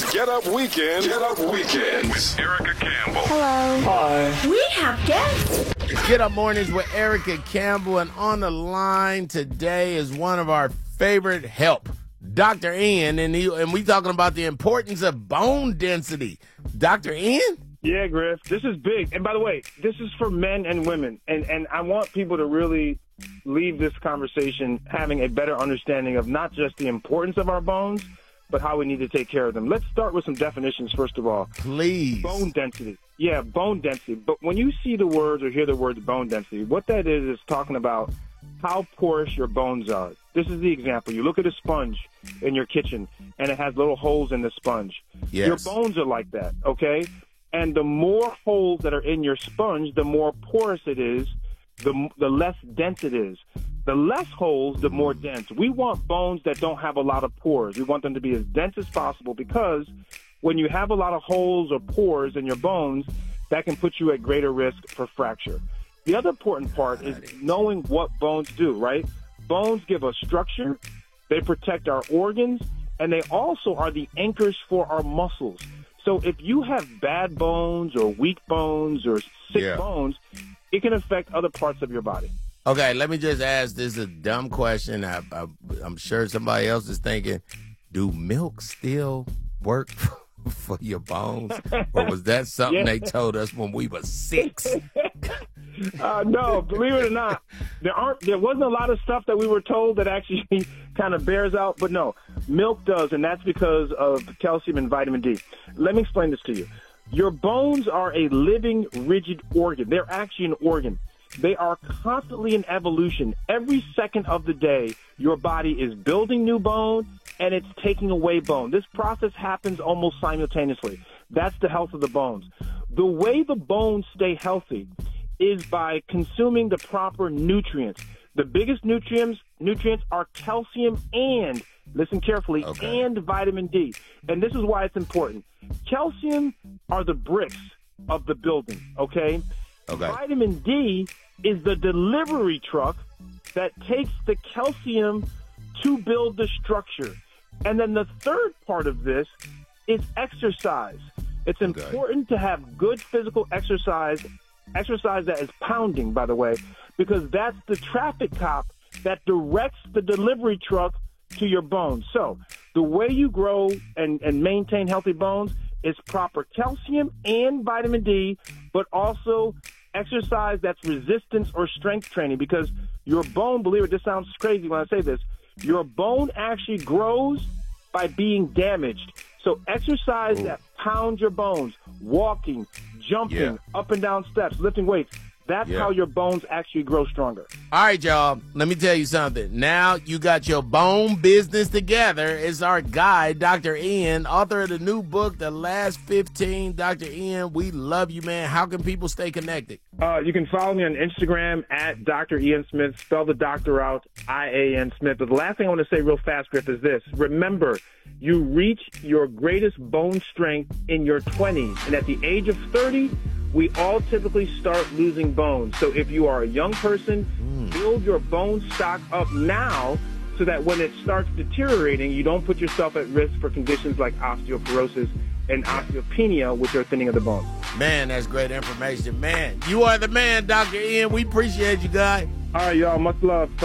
Get Up Weekend. Get Up Weekend with Erica Campbell. Hello. Hi. We have guests. Get Up Mornings with Erica Campbell, and on the line today is one of our favorite help, Dr. Ian, and we talking about the importance of bone density. Dr. Ian? Yeah, Griff, this is big. And by the way, this is for men and women. And I want people to really leave this conversation having a better understanding of not just the importance of our bones, but how we need to take care of them. Let's start with some definitions, first of all. Please. Bone density. Yeah, bone density. But when you see the words or hear the words bone density, what that is talking about how porous your bones are. This is the example. You look at a sponge in your kitchen, and it has little holes in the sponge. Yes. Your bones are like that, okay? And the more holes that are in your sponge, the more porous it is, the less dense it is. The less holes, the more dense. We want bones that don't have a lot of pores. We want them to be as dense as possible because when you have a lot of holes or pores in your bones, that can put you at greater risk for fracture. The other important part is knowing what bones do, right? Bones give us structure, they protect our organs, and they also are the anchors for our muscles. So if you have bad bones or weak bones or sick bones, it can affect other parts of your body. Okay, let me just ask this is a dumb question. I'm sure somebody else is thinking, do milk still work for your bones? Or was that something they told us when we were 6? No, believe it or not, there wasn't a lot of stuff that we were told that actually kind of bears out. But no, milk does, and that's because of calcium and vitamin D. Let me explain this to you. Your bones are a living, rigid organ. They're actually an organ. They are constantly in evolution. Every second of the day, your body is building new bone, and it's taking away bone. This process happens almost simultaneously. That's the health of the bones. The way the bones stay healthy is by consuming the proper nutrients. The biggest nutrients are calcium and, listen carefully, and vitamin D. And this is why it's important. Calcium are the bricks of the building, okay? Vitamin D is the delivery truck that takes the calcium to build the structure. And then the third part of this is exercise. It's important to have good physical exercise that is pounding, by the way, because that's the traffic cop that directs the delivery truck to your bones. So the way you grow and maintain healthy bones is proper calcium and vitamin D, but also exercise that's resistance or strength training, because your bone, believe it, this sounds crazy when I say this, your bone actually grows by being damaged. So exercise that pounds your bones, walking, jumping, up and down steps, lifting weights. That's how your bones actually grow stronger. All right, y'all. Let me tell you something. Now you got your bone business together. It's our guy, Dr. Ian, author of the new book, The Last 15. Dr. Ian, we love you, man. How can people stay connected? You can follow me on Instagram at Dr. Ian Smith. Spell the doctor out, I-A-N Smith. But the last thing I want to say real fast, Griff, is this. Remember, you reach your greatest bone strength in your 20s. And at the age of 30, we all typically start losing bones. So if you are a young person, build your bone stock up now so that when it starts deteriorating, you don't put yourself at risk for conditions like osteoporosis and osteopenia, which are thinning of the bones. Man, that's great information. Man, you are the man, Dr. Ian. We appreciate you, guy. All right, y'all. Much love.